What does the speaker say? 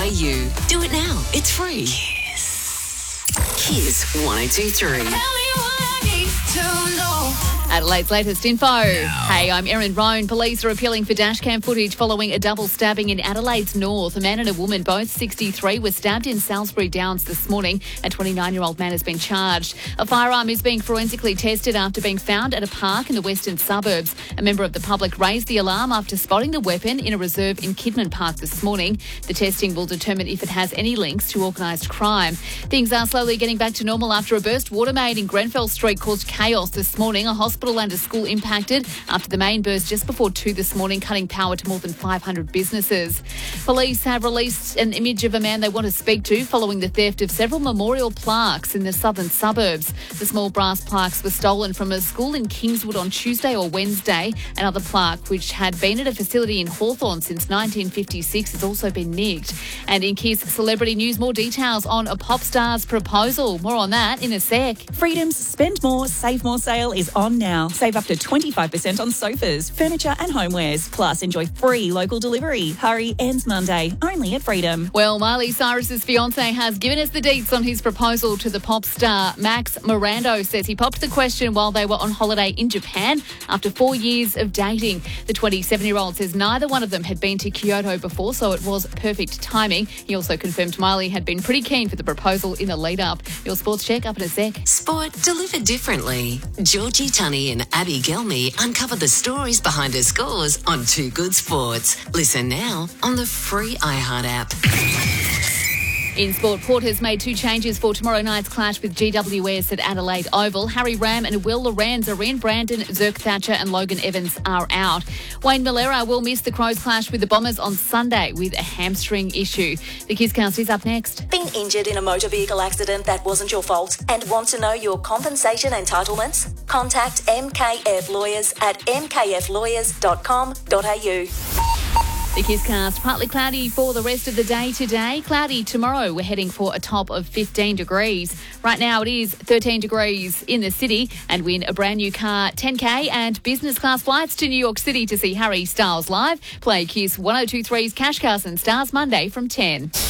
Do it now. It's free. Kiss 102.3. Adelaide's latest info. Hey, I'm Erin Roan. Police are appealing for dashcam footage following a double stabbing in Adelaide's north. A man and a woman, both 63, were stabbed in Salisbury Downs this morning. A 29-year-old man has been charged. A firearm is being forensically tested after being found at a park in the western suburbs. A member of the public raised the alarm after spotting the weapon in a reserve in Kidman Park this morning. The testing will determine if it has any links to organised crime. Things are slowly getting back to normal after a burst water main in Grenfell Street caused chaos this morning. A hospital and a school impacted after the main burst just before 2 this morning, cutting power to more than 500 businesses. Police have released an image of a man they want to speak to following the theft of several memorial plaques in the southern suburbs. The small brass plaques were stolen from a school in Kingswood on Tuesday or Wednesday. Another plaque, which had been at a facility in Hawthorn since 1956, has also been nicked. And in Kiss Celebrity News, more details on a pop star's proposal. More on that in a sec. Freedom's Spend More, Save More sale is on now. Save up to 25% on sofas, furniture and homewares. Plus, enjoy free local delivery. Hurry, ends Monday, only at Freedom. Well, Miley Cyrus's fiancé has given us the deets on his proposal to the pop star. Max Mirando says he popped the question while they were on holiday in Japan after 4 years of dating. The 27-year-old says neither one of them had been to Kyoto before, so it was perfect timing. He also confirmed Miley had been pretty keen for the proposal in the lead-up. Your sports check up in a sec. Sport delivered differently. Georgie Tunney and Abby Gelmy uncover the stories behind her scores on Too Good Sports. Listen now on the free iHeart app. In sport, Port has made 2 changes for tomorrow night's clash with GWS at Adelaide Oval. Harry Ram and Will Lorenz are in. Brandon Zerk-Thatcher and Logan Evans are out. Wayne Malera will miss the Crows clash with the Bombers on Sunday with a hamstring issue. The Kisscast is up next. Been injured in a motor vehicle accident that wasn't your fault and want to know your compensation entitlements? Contact MKF Lawyers at mkflawyers.com.au. The Kisscast, partly cloudy for the rest of the day today. Cloudy tomorrow. We're heading for a top of 15 degrees. Right now it is 13 degrees in the city, and win a brand new car, 10K and business class flights to New York City to see Harry Styles live. Play Kiss 102.3's Cash Carson Stars Monday from 10.